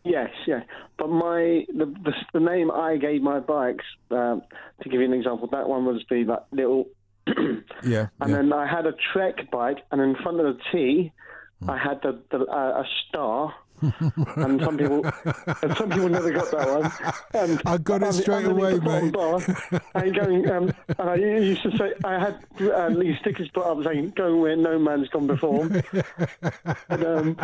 Yes, yeah. But the name I gave my bikes, to give you an example, that one was the little... Yeah. And then I had a Trek bike, and in front of the T, I had a star. And some people never got that one. And I got it straight away, mate. And I used to say, I had these stickers put up saying, "Going where no man's gone before." And,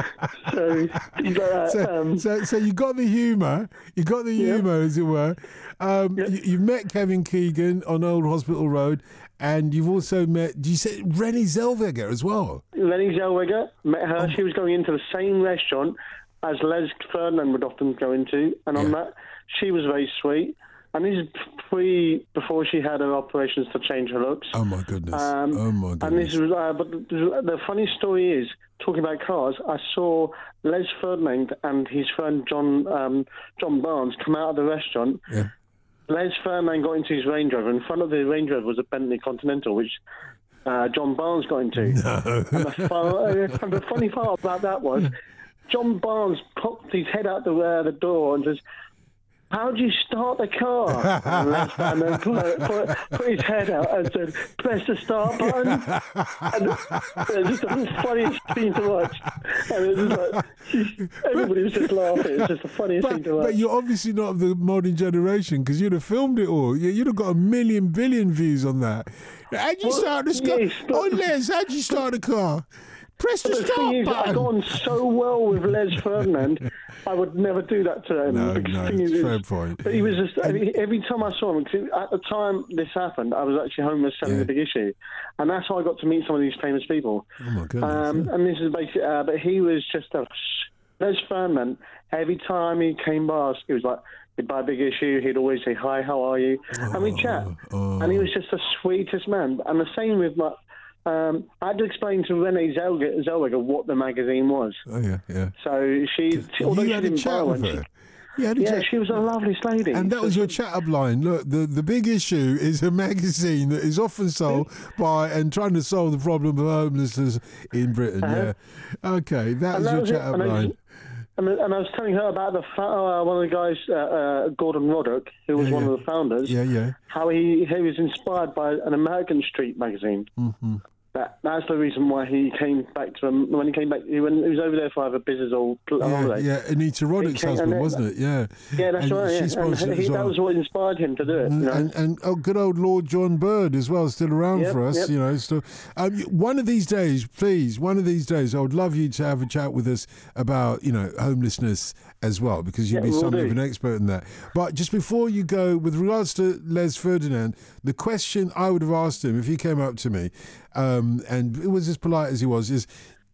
so you got the humour. You got the humour, as it were. You've met Kevin Keegan on Old Hospital Road, and you've also met, do you say Renée Zellweger as well? Renée Zellweger, met her. She was going into the same restaurant as Les Ferdinand would often go into, and on that, she was very sweet. And this is before she had her operations to change her looks. Oh my goodness! And this was, but the funny story is, talking about cars, I saw Les Ferdinand and his friend John Barnes come out of the restaurant. Yeah. Les Ferdinand got into his Range Rover. In front of the Range Rover was a Bentley Continental, which John Barnes got into. No. And the funny part about that was, John Barnes popped his head out the door and says, "How do you start the car?" And then put his head out and said, "Press the start button." And it was just the funniest thing to watch. And it was like, everybody was just laughing. It's just the funniest thing to watch. But you're obviously not of the modern generation, because you'd have filmed it all. You'd have got 1 billion views on that. How'd you start this car? Yes, Les, how'd you start the car? Press the start button. I got on so well with Les Ferdinand, I would never do that to him. No, it's fair point. But he was just, every time I saw him, because at the time this happened, I was actually homeless selling The Big Issue. And that's how I got to meet some of these famous people. Oh, my goodness. And this is basically, but he was just Les Ferdinand, every time he came by us, he was like, he'd buy a Big Issue, he'd always say, "Hi, how are you?" And we'd chat. And he was just the sweetest man. And the same with I had to explain to Renée Zellweger what the magazine was. Oh, yeah. So although you had she a didn't chat buy with one, her. she was a lovely lady. And that was your chat-up line. Look, the Big Issue is a magazine that is often sold by and trying to solve the problem of homelessness in Britain. Yeah. Okay, that was your chat-up line. And I was telling her about one of the guys, Gordon Roddick, who was one of the founders. Yeah. How he was inspired by an American Street magazine. Mm-hmm. That's the reason why he came back to him. When he came back, he was over there for either business or holiday. Yeah, Anita Roddick's husband, wasn't it? Yeah. Yeah, that's right. Yeah. That was what inspired him to do it. And good old Lord John Bird as well, still around for us. Yep. So one of these days, please, I would love you to have a chat with us about homelessness as well, because you'd be something of an expert in that. But just before you go, with regards to Les Ferdinand, the question I would have asked him if he came up to me, and it was as polite as he was, is,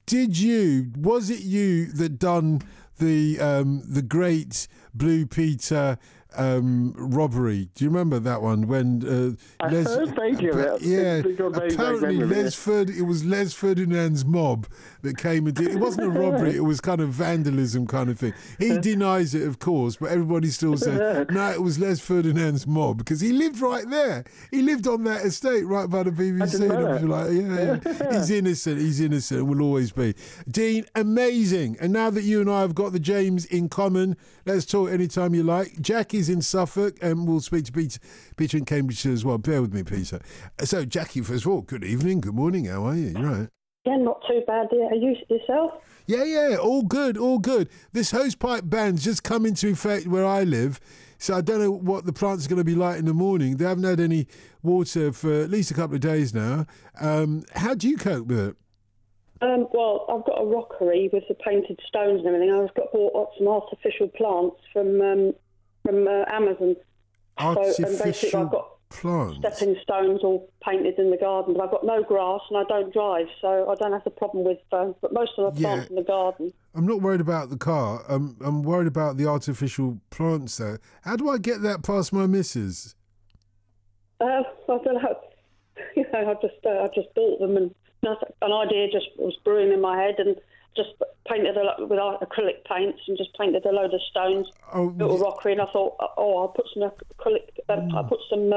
was it you that done the great Blue Peter robbery? Do you remember that one when I heard vaguely of it. Yeah, apparently it was Les Ferdinand's mob that came and did it. Wasn't a robbery, it was kind of vandalism kind of thing. He denies it, of course, but everybody still says no, it was Les Ferdinand's mob, because he lived right there. He lived on that estate right by the BBC. He's innocent, will always be. Dean, amazing. And now that you and I have got the James in common, let's talk anytime you like. Jackie's in Suffolk, and we'll speak to Peter in Cambridgeshire as well. Bear with me, Peter. So, Jackie, first of all, good evening, good morning. How are you? You right? Yeah, not too bad. Are you yourself? Yeah, all good. This hosepipe ban's just come into effect where I live, so I don't know what the plants are going to be like in the morning. They haven't had any water for at least a couple of days now. How do you cope with it? Well, I've got a rockery with the painted stones and everything. I've bought some artificial plants from Amazon. Artificial I've got plants? Stepping stones all painted in the garden, but I've got no grass and I don't drive, so I don't have the problem with but most of the plants in the garden. I'm not worried about the car. I'm worried about the artificial plants there. How do I get that past my missus? I don't know. I just bought them, and an idea just was brewing in my head, and just painted with acrylic paints and just painted a load of stones, built a rockery, and I thought, I'll put some acrylic, I put some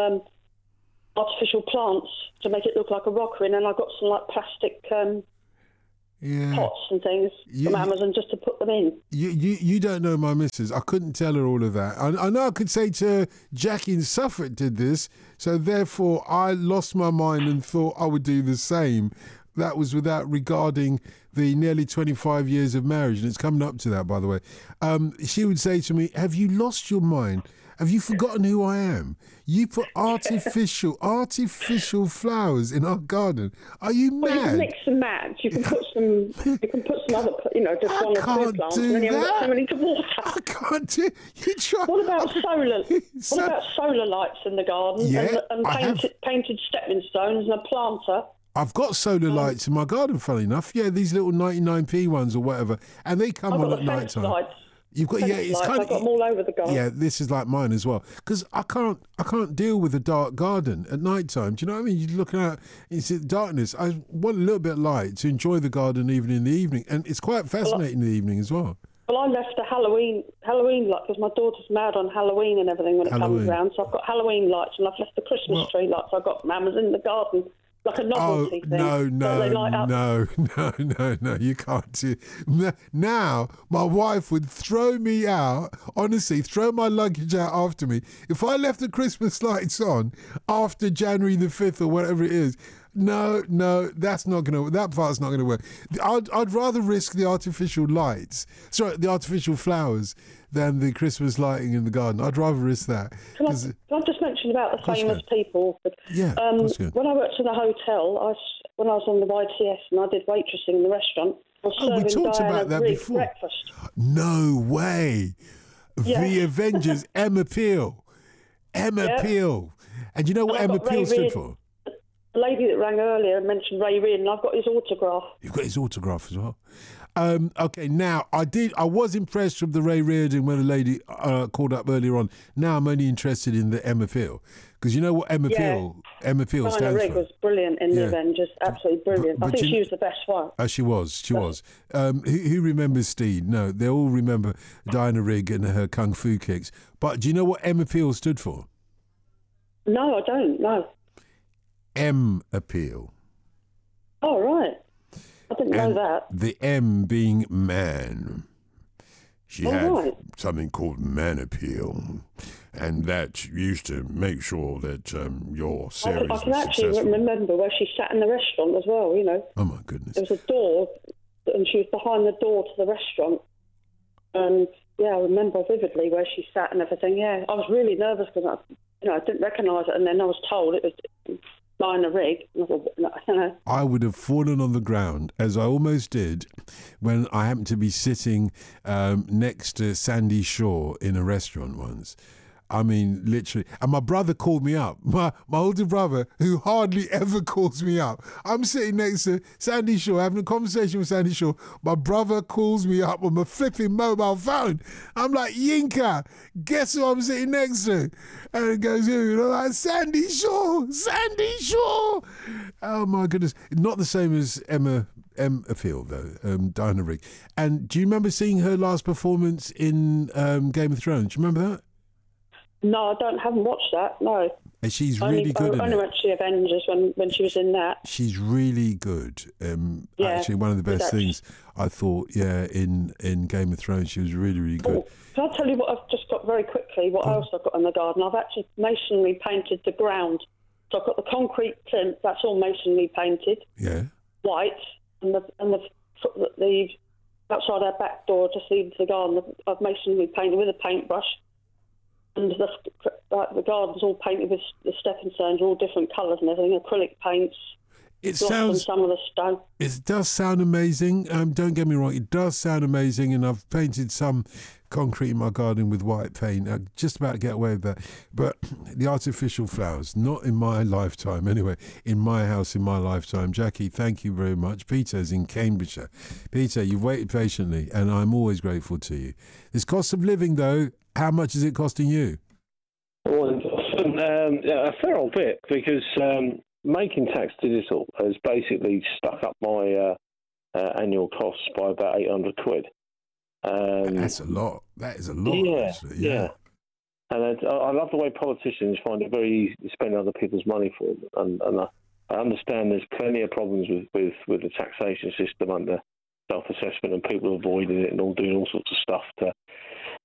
artificial plants to make it look like a rockery, and then I got some plastic pots and things from Amazon just to put them in. You don't know my missus. I couldn't tell her all of that. I know I could say to her, Jackie in Suffolk did this, so therefore I lost my mind and thought I would do the same. That was without regarding the nearly 25 years of marriage, and it's coming up to that, by the way. She would say to me, have you lost your mind? Have you forgotten who I am? You put artificial flowers in our garden. Are you mad? Well, you can mix and match. You can put some other, just one or two plants, and then you haven't got so many to water. I can't do. You try. What about solar lights in the garden? Yeah, and painted stepping stones and a planter? I've got solar lights in my garden, funny enough. Yeah, these little 99p ones or whatever, and they come on at night time. Lights. You've got it's kind I've got them all over the garden. Yeah, this is like mine as well, because I can't deal with a dark garden at night time. Do you know what I mean? You're looking out, it's darkness. I want a little bit of light to enjoy the garden even in the evening, and it's quite fascinating in the evening as well. Well, I left the Halloween light because my daughter's mad on Halloween and everything when it comes around. So I've got Halloween lights, and I've left the Christmas tree lights I've got from Amazon in the garden. Like a novelty thing. No, you can't do. Now, my wife would throw me out, honestly, throw my luggage out after me. If I left the Christmas lights on after January the 5th or whatever it is, no, that part's not going to work. I'd rather risk the artificial flowers than the Christmas lighting in the garden. I'd rather risk that. Can I just mention about the famous people? Yeah, when I worked in a hotel, when I was on the YTS and I did waitressing in the restaurant, I was serving we talked Diana about that Rigg before. breakfast. No way. Yeah. The Avengers, Emma Peel. Peel. And you know what Emma Peel stood for? The lady that rang earlier mentioned Ray Reardon. I've got his autograph. You've got his autograph as well. Okay, now I was impressed with the Ray Reardon when the lady called up earlier on. Now I'm only interested in the Emma Peel, because you know what Emma Peel stands for. Diana Rigg was brilliant in the Avengers, absolutely brilliant. But I think she was the best one. She was. Who remembers Steed? No, they all remember Diana Rigg and her kung fu kicks. But do you know what Emma Peel stood for? No, I don't. No. M appeal. Oh, right. I didn't know that. The M being man. She had something called man appeal, and that used to make sure that your series was successful. I can actually remember where she sat in the restaurant as well, Oh, my goodness. There was a door, and she was behind the door to the restaurant. And, I remember vividly where she sat and everything, I was really nervous because I didn't recognise it, and then I was told it was Diana Rigg. I would have fallen on the ground, as I almost did when I happened to be sitting next to Sandy Shaw in a restaurant once. I mean, literally. And my brother called me up. My older brother, who hardly ever calls me up. I'm sitting next to Sandy Shaw, having a conversation with Sandy Shaw. My brother calls me up on my flipping mobile phone. I'm like, Yinka, guess who I'm sitting next to? And it goes, I'm like, Sandy Shaw. Oh, my goodness. Not the same as Emma Peel, though, Diana Rigg. And do you remember seeing her last performance in Game of Thrones? Do you remember that? No, haven't watched that, no. And she's really good in it. I only went to the Avengers when she was in that. She's really good. Actually, one of the best things I thought, in Game of Thrones, she was really, really good. Can I tell you what I've just got very quickly, what else I've got in the garden? I've actually masonry painted the ground. So I've got the concrete plinth, that's all masonry painted. Yeah. White, and the outside our back door, just leads the garden, I've masonry painted with a paintbrush. And the garden's all painted with the stepping stones, all different colours and everything, acrylic paints. It sounds. Some of the stone. It does sound amazing. Don't get me wrong, it does sound amazing, and I've painted some concrete in my garden with white paint. I just about get away with that. But the artificial flowers, not in my lifetime anyway, in my house, in my lifetime. Jackie, thank you very much. Peter's in Cambridgeshire. Peter, you've waited patiently, and I'm always grateful to you. This cost of living, though, how much is it costing you? Well, a fair old bit, because making tax digital has basically stuck up my annual costs by about 800 quid. That's a lot. That is a lot, actually. Yeah. And I love the way politicians find it very easy to spend other people's money for them. And I understand there's plenty of problems with the taxation system under self-assessment and people avoiding it and all doing all sorts of stuff to